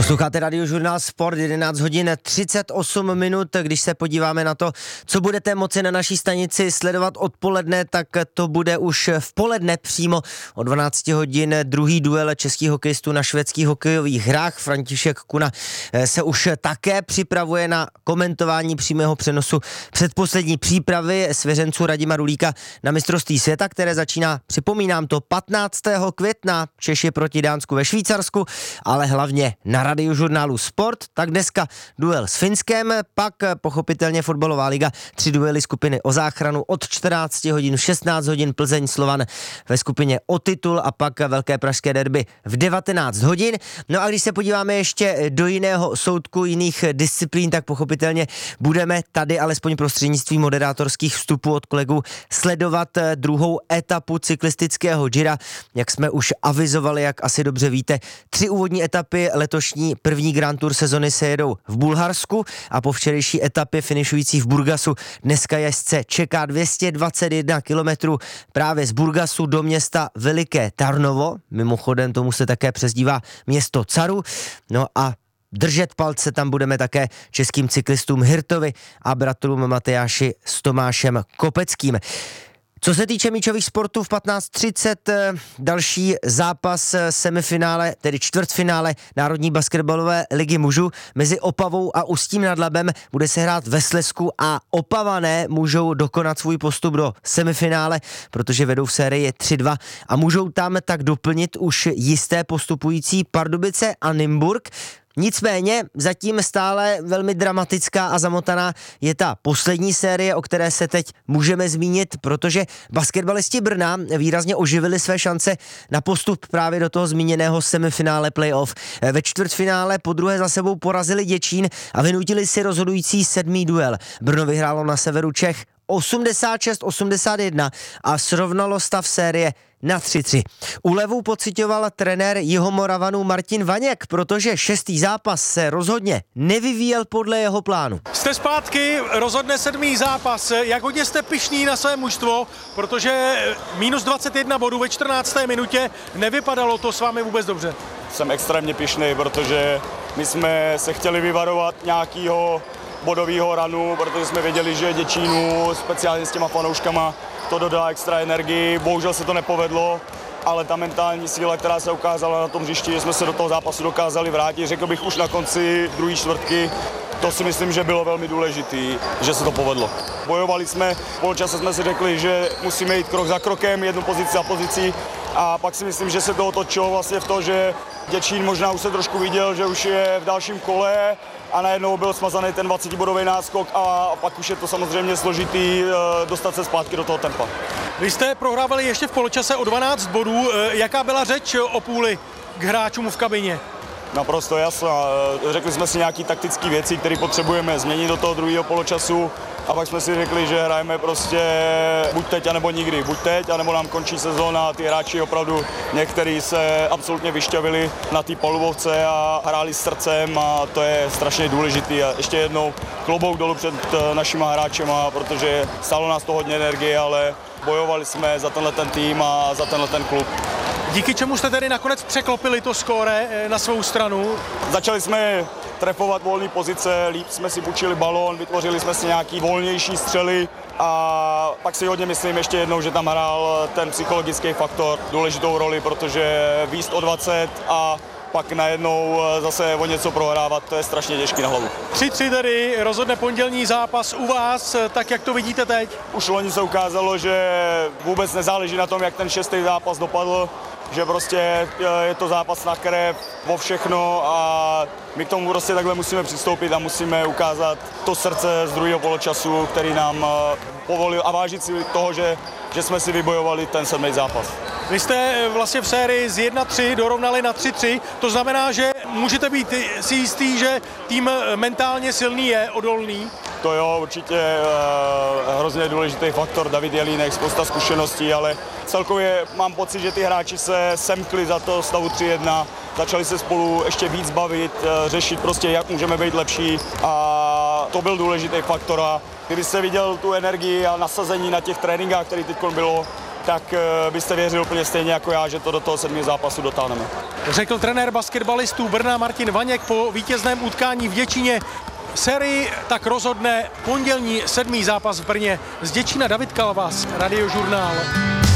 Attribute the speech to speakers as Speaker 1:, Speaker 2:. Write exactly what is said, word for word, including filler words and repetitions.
Speaker 1: Posloucháte Radiožurnál Sport, jedenáct hodin třicet osm minut. Když se podíváme na to, co budete moci na naší stanici sledovat odpoledne, tak to bude už v poledne přímo o dvanáct hodin druhý duel českých hokejistů na švédských hokejových hrách. František Kuna se už také připravuje na komentování přímého přenosu předposlední přípravy svěřenců Radima Rulíka na mistrovství světa, které začíná, připomínám to, patnáctého května, Češi proti Dánsku ve Švýcarsku, ale hlavně na Radiožurnálu Sport. Tak dneska duel s Finskem, pak pochopitelně fotbalová liga, tři duely skupiny o záchranu od čtrnáct hodin, šestnáct hodin Plzeň Slovan ve skupině o titul a pak velké pražské derby v devatenáct hodin. No a když se podíváme ještě do jiného soudku, jiných disciplín, tak pochopitelně budeme tady alespoň prostřednictvím moderátorských vstupů od kolegů sledovat druhou etapu cyklistického Gira. Jak jsme už avizovali, jak asi dobře víte, tři úvodní etapy letošní první Grand Tour sezony se jedou v Bulharsku a po včerejší etapě finišující v Burgasu dneska jezdce čeká dvě stě dvacet jedna kilometrů právě z Burgasu do města Veliké Tarnovo. Mimochodem tomu se také přezdívá město caru. No a držet palce tam budeme také českým cyklistům Hirtovi a bratrům Matyáši s Tomášem Kopeckým. Co se týče míčových sportů, v patnáct třicet další zápas semifinále, tedy čtvrtfinále Národní basketbalové ligy mužů mezi Opavou a Ústím nad Labem bude se hrát ve Slezsku a Opavané můžou dokonat svůj postup do semifinále, protože vedou v sérii tři dva a můžou tam tak doplnit už jisté postupující Pardubice a Nymburk. Nicméně zatím stále velmi dramatická a zamotaná je ta poslední série, o které se teď můžeme zmínit, protože basketbalisti Brna výrazně oživili své šance na postup právě do toho zmíněného semifinále playoff. Ve čtvrtfinále podruhé za sebou porazili Děčín a vynutili si rozhodující sedmý duel. Brno vyhrálo na severu Čech osmdesát šest osmdesát jedna a srovnalo stav série na tři tři. Úlevu pociťoval trenér Jihomoravanů Martin Vaněk, protože šestý zápas se rozhodně nevyvíjel podle jeho plánu.
Speaker 2: Jste zpátky, rozhodne sedmý zápas. Jak hodně jste pyšný na své mužstvo, protože minus dvacet jedna bodů ve čtrnácté minutě, nevypadalo to s vámi vůbec dobře.
Speaker 3: Jsem extrémně pyšný, protože my jsme se chtěli vyvarovat nějakého bodového ranu, protože jsme věděli, že Děčínu speciálně s těma fanouškama to dodá extra energii, bohužel se to nepovedlo, ale ta mentální síla, která se ukázala na tom hřišti, že jsme se do toho zápasu dokázali vrátit, řekl bych už na konci druhé čtvrtky, to si myslím, že bylo velmi důležitý, že se to povedlo. Bojovali jsme, v poločase jsme si řekli, že musíme jít krok za krokem, jednu pozici za pozicí a pak si myslím, že se to otočilo vlastně v to, že Děčín možná už se trošku viděl, že už je v dalším kole a najednou byl smazaný ten dvacetibodový náskok a pak už je to samozřejmě složitý dostat se zpátky do toho tempa.
Speaker 2: Vy jste prohrávali ještě v poločase o dvanáct bodů. Jaká byla řeč o půli k hráčům v kabině?
Speaker 3: Naprosto jasná. Řekli jsme si nějaké taktické věci, které potřebujeme změnit do toho druhého poločasu a pak jsme si řekli, že hrajeme prostě buď teď, anebo nikdy. Buď teď, anebo nám končí sezóna a ty hráči opravdu někteří se absolutně vyšťavili na té palubovce a hráli s srdcem a to je strašně důležitý. A ještě jednou klobouk dolů před našima hráčema, protože stálo nás to hodně energie, ale bojovali jsme za tenhle ten tým a za tenhle ten klub.
Speaker 2: Díky čemu jste tedy nakonec překlopili to skóre na svou stranu?
Speaker 3: Začali jsme trefovat volné pozice, líp jsme si půjčili balón, vytvořili jsme si nějaký volnější střely a pak si hodně myslím ještě jednou, že tam hrál ten psychologický faktor důležitou roli, protože výst o dvacet a pak najednou zase o něco prohrávat, to je strašně těžký na hlavu.
Speaker 2: tři tři tedy rozhodne pondělní zápas u vás, tak jak to vidíte teď?
Speaker 3: Už loni se ukázalo, že vůbec nezáleží na tom, jak ten šestý zápas dopadl, že prostě je to zápas na krev, o všechno a my k tomu prostě takhle musíme přistoupit a musíme ukázat to srdce z druhého poločasu, který nám povolil a vážit si toho, že, že jsme si vybojovali ten sedmý zápas.
Speaker 2: Vy jste vlastně v sérii z jedna tři dorovnali na tři tři, to znamená, že můžete být si jistý, že tým mentálně silný je, odolný?
Speaker 3: To jo, určitě uh, hrozně důležitý faktor, David Jelínek, spousta zkušeností, ale celkově mám pocit, že ty hráči se semkli za to stavu tři jedna, začali se spolu ještě víc bavit, uh, řešit prostě, jak můžeme být lepší a to byl důležitý faktor a kdybyste viděl tu energii a nasazení na těch tréninkách, který teď bylo, tak byste věřil úplně stejně jako já, že to do toho sedmého zápasu dotáhneme.
Speaker 2: Řekl trenér basketbalistů Brna Martin Vaněk po vítězném utkání v Děčíně. Sérii tak rozhodne pondělní sedmý zápas v Brně. Z Děčína David Kalvas, Radiožurnál.